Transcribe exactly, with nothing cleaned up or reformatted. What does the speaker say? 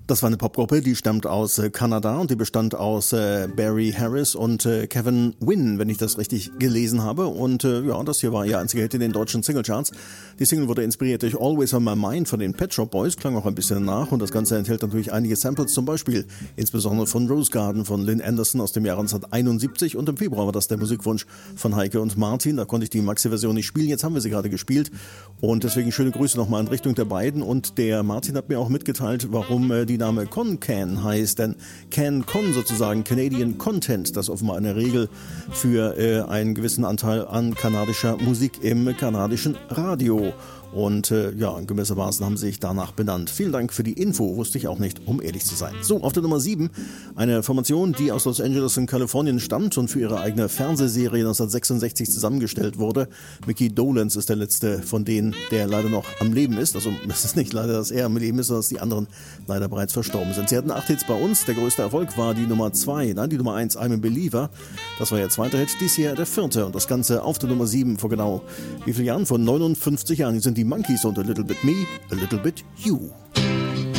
Das war eine Popgruppe, die stammt aus äh, Kanada und die bestand aus äh, Barry Harris und äh, Kevin Wynn, wenn ich das richtig gelesen habe. Und äh, ja, das hier war ihr einziger Hit in den deutschen Singlecharts. Die Single wurde inspiriert durch Always on My Mind von den Pet Shop Boys, klang auch ein bisschen nach, und das Ganze enthält natürlich einige Samples, zum Beispiel insbesondere von Rose Garden von Lynn Anderson aus dem Jahr neunzehnhunderteinundsiebzig, und im Februar war das der Musikwunsch von Heike und Martin. Da konnte ich die Maxi-Version nicht spielen, jetzt haben wir sie gerade gespielt und deswegen schöne Grüße nochmal in Richtung der beiden. Und der Martin hat mir auch mitgeteilt, warum äh, die Name Con-Can heißt, denn Can-Con sozusagen, Canadian Content, das offenbar eine Regel für äh, einen gewissen Anteil an kanadischer Musik im kanadischen Radio. Und äh, ja, gewissermaßen haben sie sich danach benannt. Vielen Dank für die Info, wusste ich auch nicht, um ehrlich zu sein. So, auf der Nummer sieben, eine Formation, die aus Los Angeles in Kalifornien stammt und für ihre eigene Fernsehserie neunzehnhundertsechsundsechzig zusammengestellt wurde. Mickey Dolenz ist der letzte von denen, der leider noch am Leben ist. Also es ist nicht leider, dass er am Leben ist, sondern dass die anderen leider bereits verstorben sind. Sie hatten acht Hits bei uns. Der größte Erfolg war die Nummer zwei, nein, die Nummer eins, I'm a Believer. Das war ihr zweiter Hit, dies hier der vierte. Und das Ganze auf der Nummer sieben vor genau wie vielen Jahren? Vor neunundfünfzig Jahren. Die sind die Monkeys und A Little Bit Me, A Little Bit You.